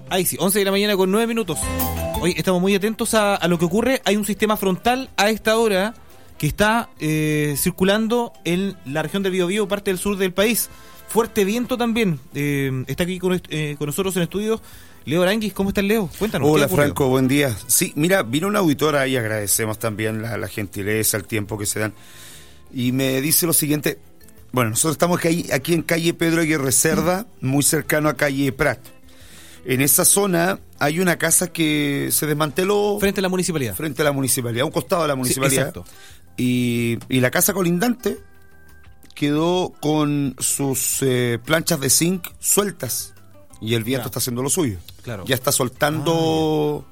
Ahí sí, 11 de la mañana con 9 minutos. Hoy estamos muy atentos a lo que ocurre. Hay un sistema frontal a esta hora que está circulando en la región del Biobío, parte del sur del país. Fuerte viento también. Está aquí con nosotros en estudios Leo Aranguis. ¿Cómo estás, Leo? Cuéntanos. Hola, Franco, buen día. Sí, mira, vino una auditora y agradecemos también la gentileza, el tiempo que se dan. Y me dice lo siguiente. Bueno, nosotros estamos aquí en calle Pedro Aguirre Cerda, muy cercano a calle Prat. En esa zona hay una casa que se desmanteló... Frente a la municipalidad. Frente a la municipalidad, a un costado de la municipalidad. Sí, exacto. Y la casa colindante quedó con sus planchas de zinc sueltas. Y el viento está haciendo lo suyo. Claro. Ya está soltando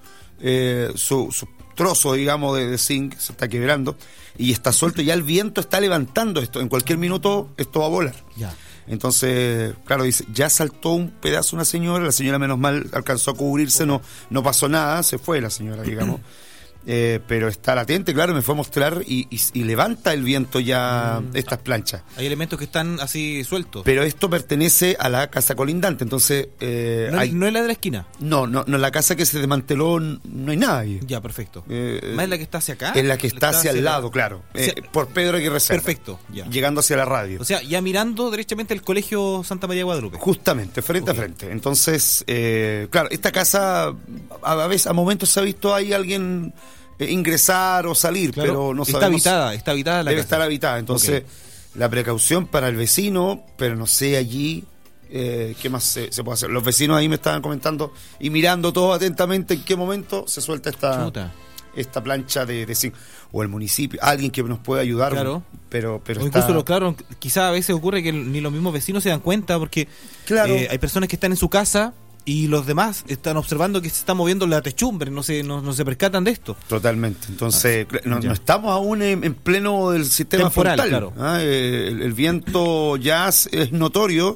su trozo, digamos, de zinc, se está quebrando. Y está suelto, ya el viento está levantando esto. En cualquier minuto esto va a volar. Ya. Entonces, claro, dice, ya saltó un pedazo una señora, la señora menos mal alcanzó a cubrirse, no pasó nada, se fue la señora, digamos. Pero está latente, claro, me fue a mostrar y levanta el viento ya estas planchas. Hay elementos que están así sueltos. Pero esto pertenece a la casa colindante, entonces... ¿No es la de la esquina? No, la casa que se desmanteló no hay nada ahí. Ya, perfecto. ¿Más es la que está hacia acá? Es la que está hacia el lado, claro. Por Pedro Aguirre Cerda. Perfecto, ya. Llegando hacia la radio. O sea, ya mirando derechamente el colegio Santa María de Guadalupe. Justamente, frente a frente. Entonces, claro, esta casa, a veces, a momentos se ha visto ahí alguien ingresar o salir, claro, pero no sabemos. Está habitada la debe casa. estar habitada. Entonces, la precaución para el vecino, pero no sé allí qué más se puede hacer. Los vecinos ahí me estaban comentando y mirando todos atentamente en qué momento se suelta esta plancha de zinc. O el municipio, alguien que nos pueda ayudar. Claro. Pero o incluso, claro, quizás a veces ocurre que ni los mismos vecinos se dan cuenta porque claro, hay personas que están en su casa y los demás están observando que se está moviendo la techumbre, no se percatan de esto. Totalmente. Entonces, no estamos aún en pleno del sistema temporal, frontal. Claro. El viento ya es notorio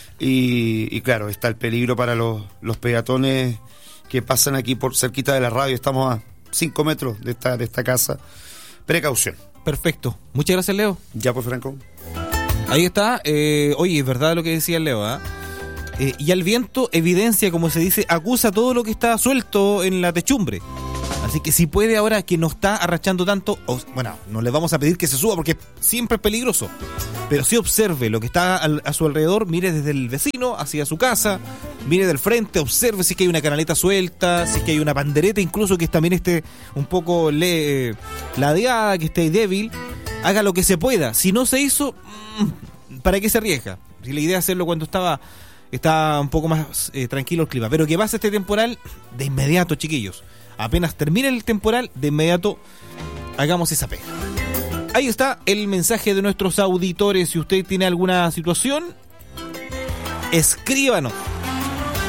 y claro, está el peligro para los peatones que pasan aquí por cerquita de la radio. Estamos a 5 metros de esta casa. Precaución. Perfecto. Muchas gracias, Leo. Ya pues, Franco. Ahí está. Oye, es verdad lo que decía el Leo, ¿eh? Y al viento evidencia, como se dice, acusa todo lo que está suelto en la techumbre. Así que si puede ahora que no está arrachando tanto, no le vamos a pedir que se suba porque siempre es peligroso. Pero sí observe lo que está a su alrededor, mire desde el vecino hacia su casa, mire del frente, observe si es que hay una canaleta suelta, si es que hay una pandereta incluso que también esté un poco ladeada, que esté débil. Haga lo que se pueda. Si no se hizo, ¿para qué se arriesga? Si la idea es hacerlo cuando está un poco más tranquilo el clima. Pero que pase este temporal de inmediato, chiquillos. Apenas termine el temporal, de inmediato hagamos esa pega. Ahí está el mensaje de nuestros auditores. Si usted tiene alguna situación, escríbanos.